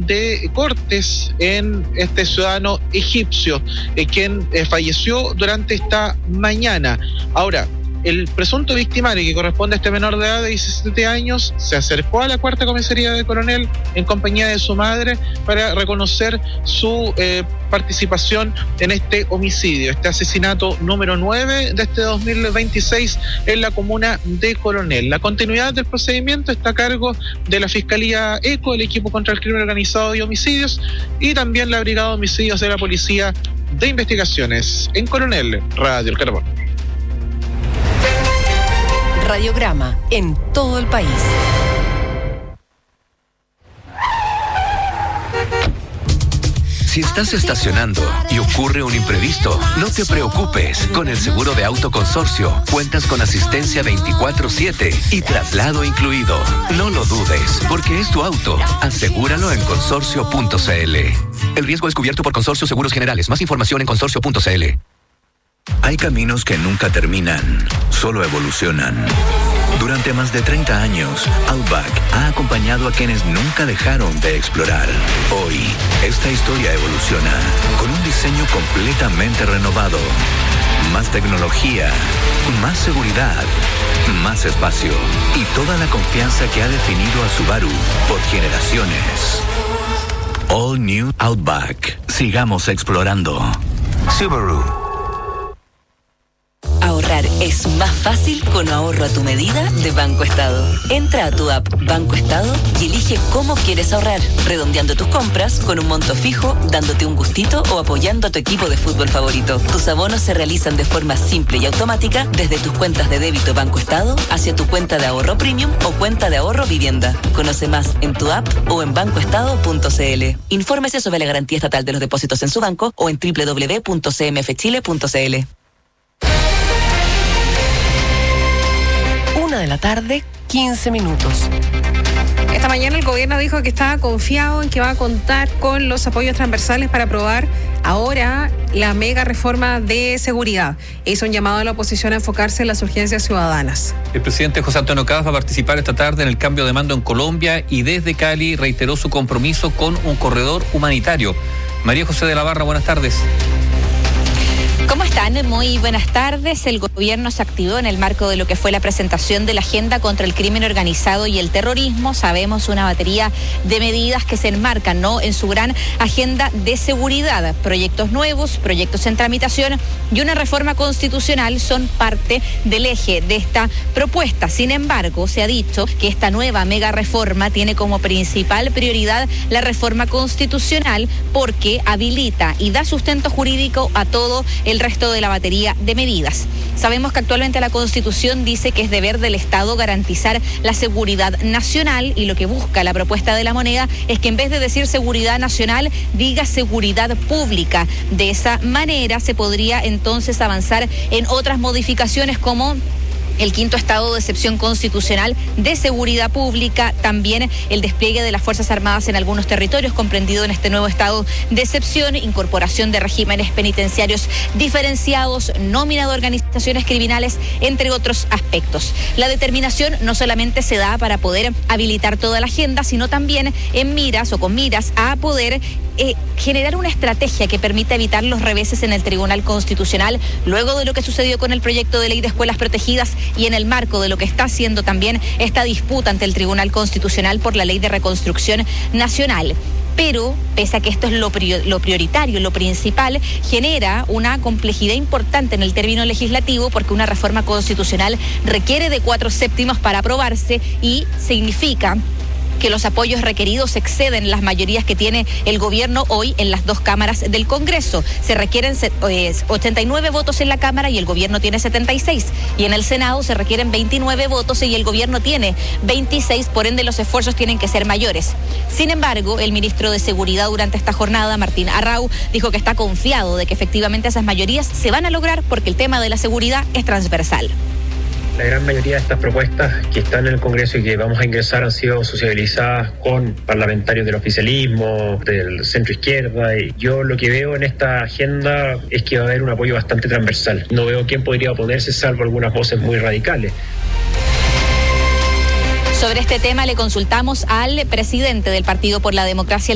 de cortes en este ciudadano egipcio, quien falleció durante esta mañana. Ahora, el presunto victimario, que corresponde a este menor de edad de 17 años, se acercó a la cuarta comisaría de Coronel en compañía de su madre para reconocer su participación en este homicidio, este asesinato número 9 de este 2026 en la comuna de Coronel. La continuidad del procedimiento está a cargo de la Fiscalía ECO, el equipo contra el crimen organizado y homicidios, y también la Brigada de Homicidios de la Policía de Investigaciones. En Coronel, Radio El Carbón. Radiograma en todo el país. Si estás estacionando y ocurre un imprevisto, no te preocupes. Con el seguro de auto Consorcio, cuentas con asistencia 24/7 y traslado incluido. No lo dudes, porque es tu auto. Asegúralo en consorcio.cl. El riesgo es cubierto por Consorcio Seguros Generales. Más información en consorcio.cl. Hay caminos que nunca terminan, solo evolucionan. Durante más de 30 años, Outback ha acompañado a quienes nunca dejaron de explorar. Hoy, esta historia evoluciona con un diseño completamente renovado. Más tecnología, más seguridad, más espacio y toda la confianza que ha definido a Subaru por generaciones. All New Outback. Sigamos explorando. Subaru. Ahorrar es más fácil con ahorro a tu medida de Banco Estado. Entra a tu app Banco Estado y elige cómo quieres ahorrar, redondeando tus compras con un monto fijo, dándote un gustito o apoyando a tu equipo de fútbol favorito. Tus abonos se realizan de forma simple y automática desde tus cuentas de débito Banco Estado hacia tu cuenta de ahorro premium o cuenta de ahorro vivienda. Conoce más en tu app o en bancoestado.cl. Infórmese sobre la garantía estatal de los depósitos en su banco o en www.cmfchile.cl. 1:15 p.m. Esta mañana el gobierno dijo que estaba confiado en que va a contar con los apoyos transversales para aprobar ahora la mega reforma de seguridad. Hizo un llamado a la oposición a enfocarse en las urgencias ciudadanas. El presidente José Antonio Caz va a participar esta tarde en el cambio de mando en Colombia y desde Cali reiteró su compromiso con un corredor humanitario. María José de la Barra, buenas tardes. ¿Cómo están? Muy buenas tardes. El gobierno se activó en el marco de lo que fue la presentación de la Agenda contra el Crimen Organizado y el Terrorismo. Sabemos una batería de medidas que se enmarcan, ¿no?, en su gran agenda de seguridad. Proyectos nuevos, proyectos en tramitación y una reforma constitucional son parte del eje de esta propuesta. Sin embargo, se ha dicho que esta nueva mega reforma tiene como principal prioridad la reforma constitucional porque habilita y da sustento jurídico a todo el resto de la batería de medidas. Sabemos que actualmente la Constitución dice que es deber del Estado garantizar la seguridad nacional y lo que busca la propuesta de la moneda es que en vez de decir seguridad nacional, diga seguridad pública. De esa manera se podría entonces avanzar en otras modificaciones como el quinto estado de excepción constitucional de seguridad pública, también el despliegue de las Fuerzas Armadas en algunos territorios comprendido en este nuevo estado de excepción, incorporación de regímenes penitenciarios diferenciados, nómina de organizaciones criminales, entre otros aspectos. La determinación no solamente se da para poder habilitar toda la agenda, sino también en miras o con miras a poder generar una estrategia que permita evitar los reveses en el Tribunal Constitucional, luego de lo que sucedió con el proyecto de ley de escuelas protegidas y en el marco de lo que está haciendo también esta disputa ante el Tribunal Constitucional por la Ley de Reconstrucción Nacional. Pero, pese a que esto es lo prioritario, lo principal, genera una complejidad importante en el término legislativo porque una reforma constitucional requiere de 4/7 para aprobarse y significa que los apoyos requeridos exceden las mayorías que tiene el gobierno hoy en las dos cámaras del Congreso. Se requieren 89 votos en la Cámara y el gobierno tiene 76. Y en el Senado se requieren 29 votos y el gobierno tiene 26, por ende los esfuerzos tienen que ser mayores. Sin embargo, el ministro de Seguridad durante esta jornada, Martín Arrau, dijo que está confiado de que efectivamente esas mayorías se van a lograr porque el tema de la seguridad es transversal. La gran mayoría de estas propuestas que están en el Congreso y que vamos a ingresar han sido sociabilizadas con parlamentarios del oficialismo, del centro izquierda. Y yo lo que veo en esta agenda es que va a haber un apoyo bastante transversal. No veo quién podría oponerse salvo algunas voces muy radicales. Sobre este tema le consultamos al presidente del Partido por la Democracia,